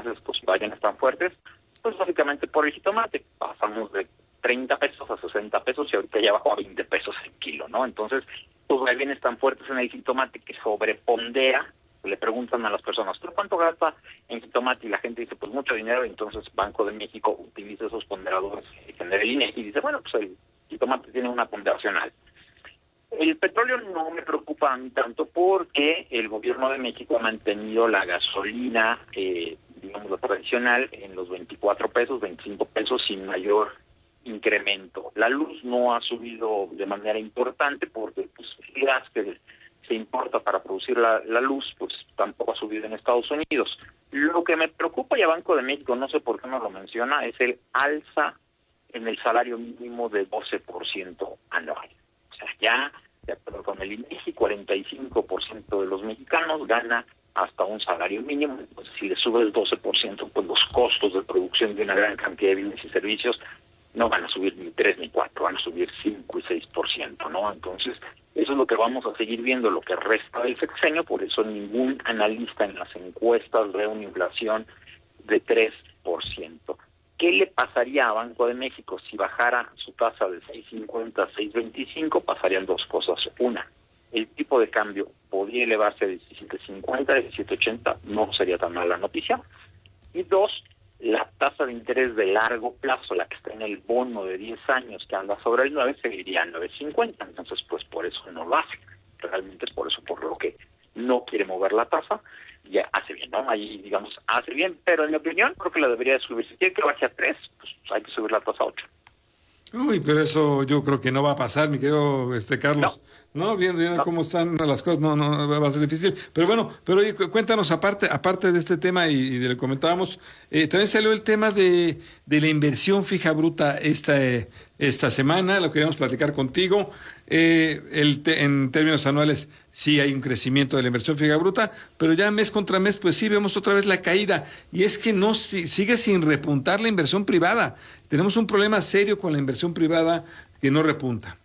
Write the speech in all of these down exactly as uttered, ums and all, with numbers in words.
más estos vayan tan fuertes, pues básicamente por el jitomate. Pasamos de treinta pesos a sesenta pesos y ahorita ya bajó a veinte pesos el kilo, ¿no? Entonces, pues vaivenes tan fuertes en el jitomate que sobrepondera. Le preguntan a las personas, ¿tú cuánto gasta en jitomate? Y la gente dice, pues mucho dinero. Y entonces Banco de México utiliza esos ponderadores que genera el INEGI y dice, bueno, pues el jitomate tiene una ponderación alta. El petróleo no me preocupa a mí tanto porque el gobierno de México ha mantenido la gasolina, eh, digamos, la tradicional, en los veinticuatro pesos, veinticinco pesos sin mayor incremento. La luz no ha subido de manera importante porque pues, el gas que se importa para producir la, la luz, pues tampoco ha subido en Estados Unidos. Lo que me preocupa, y a Banco de México, no sé por qué no lo menciona, es el alza en el salario mínimo de doce por ciento anual. O sea, ya, de acuerdo con el INEGI, cuarenta y cinco por ciento de los mexicanos gana hasta un salario mínimo. Pues si le sube el doce por ciento, pues los costos de producción de una gran cantidad de bienes y servicios no van a subir ni tres ni cuatro, van a subir cinco y seis por ciento, ¿no? Entonces, eso es lo que vamos a seguir viendo lo que resta del sexenio. Por eso ningún analista en las encuestas ve una inflación de tres por ciento. ¿Qué le pasaría a Banco de México si bajara su tasa de seis cincuenta a seis veinticinco? Pasarían dos cosas. Una, el tipo de cambio podría elevarse a diecisiete cincuenta, diecisiete ochenta, no sería tan mala noticia. Y dos, la tasa de interés de largo plazo, la que está en el bono de diez años que anda sobre el nueve, seguiría a nueve cincuenta. Entonces, pues por eso no lo hace. Realmente es por eso por lo que no quiere mover la tasa. Ya hace bien, ¿no? Ahí, digamos, hace bien, pero en mi opinión creo que la debería de subir. Si quiere que baje a tres, pues hay que subir la tasa a ocho. Uy, pero eso yo creo que no va a pasar, mi querido este Carlos. No, no viendo, viendo no. cómo están las cosas, no, no, va a ser difícil. Pero bueno, pero oye, cuéntanos, aparte aparte de este tema y, y de lo que comentábamos, eh, también salió el tema de, de la inversión fija bruta esta, eh, esta semana, lo queríamos platicar contigo. Eh, el te, en términos anuales sí hay un crecimiento de la inversión fija bruta, pero ya mes contra mes pues sí vemos otra vez la caída, y es que no si, sigue sin repuntar la inversión privada. Tenemos un problema serio con la inversión privada que no repunta.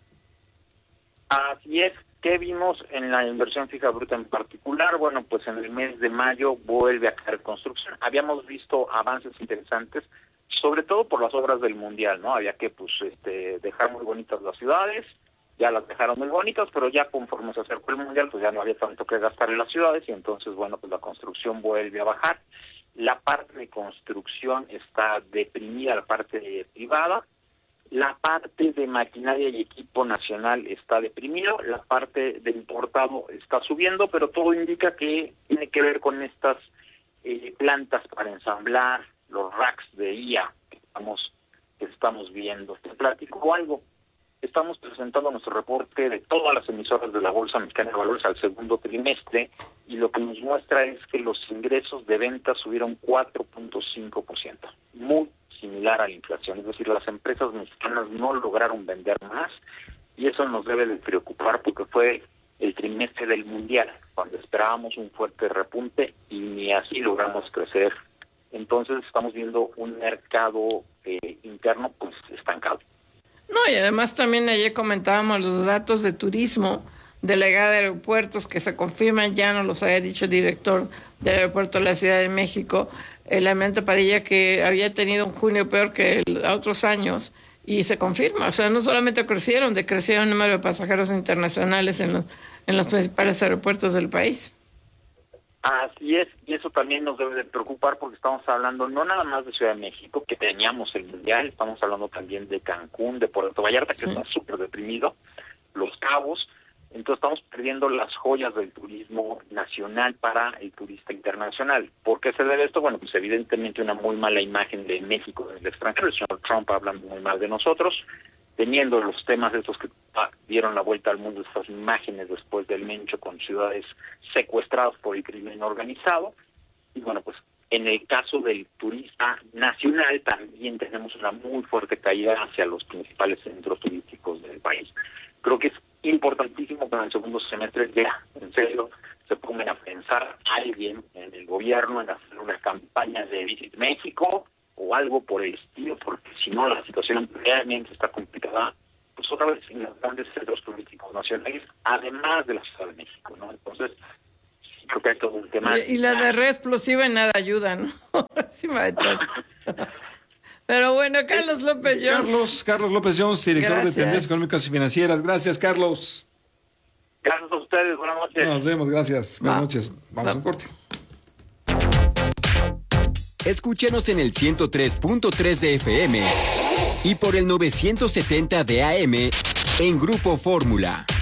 Así es. ¿Qué vimos en la inversión fija bruta en particular? Bueno, pues en el mes de mayo vuelve a caer construcción. Habíamos visto avances interesantes, sobre todo por las obras del Mundial, ¿no? Había que pues este dejar muy bonitas las ciudades, ya las dejaron muy bonitas, pero ya conforme se acercó el Mundial, pues ya no había tanto que gastar en las ciudades, y entonces, bueno, pues la construcción vuelve a bajar. La parte de construcción está deprimida, la parte privada. La parte de maquinaria y equipo nacional está deprimido, la parte de importado está subiendo, pero todo indica que tiene que ver con estas eh, plantas para ensamblar los racks de I A que estamos, que estamos viendo. Te platico algo. Estamos presentando nuestro reporte de todas las emisoras de la Bolsa Mexicana de Valores al segundo trimestre, y lo que nos muestra es que los ingresos de ventas subieron cuatro punto cinco por ciento, muy similar a la inflación. Es decir, las empresas mexicanas no lograron vender más, y eso nos debe de preocupar porque fue el trimestre del Mundial, cuando esperábamos un fuerte repunte y ni así logramos crecer. Entonces estamos viendo un mercado eh, interno pues estancado. No, y además también ayer comentábamos los datos de turismo de la llegada de aeropuertos que se confirman, ya nos los había dicho el director del aeropuerto de la Ciudad de México, el Almirante Padilla, que había tenido un junio peor que el, otros años, y se confirma. O sea, no solamente crecieron, decrecieron el número de pasajeros internacionales en los, en los principales aeropuertos del país. Así es, y eso también nos debe de preocupar porque estamos hablando no nada más de Ciudad de México, que teníamos el Mundial, estamos hablando también de Cancún, de Puerto Vallarta, que sí. Está súper deprimido, Los Cabos. Entonces estamos perdiendo las joyas del turismo nacional para el turista internacional. ¿Por qué se debe esto? Bueno, pues evidentemente una muy mala imagen de México en el extranjero. El señor Trump habla muy mal de nosotros, teniendo los temas estos que dieron la vuelta al mundo, estas imágenes después del Mencho con ciudades secuestradas por el crimen organizado. Y bueno, pues en el caso del turista nacional también tenemos una muy fuerte caída hacia los principales centros turísticos del país. Creo que es importantísimo que en el segundo semestre ya, en serio, se pongan a pensar a alguien en el gobierno en hacer una campaña de Visit México o algo por el estilo, porque si no la situación realmente está complicada, pues otra vez en los grandes centros turísticos nacionales, además de la Ciudad de México, ¿no? Entonces, si creo que hay todo un tema. Y, y la de red explosiva en nada ayuda, ¿no? Encima de todo. Pero bueno, Carlos López Jones. Carlos, Carlos López Jones, director Gracias. de Tendencias Económicas y Financieras. Gracias, Carlos. Gracias a ustedes, buenas noches. Nos vemos, gracias. Buenas Va. noches. Vamos a un corte. Escúchenos en el ciento tres punto tres de F M y por el novecientos setenta de A M en Grupo Fórmula.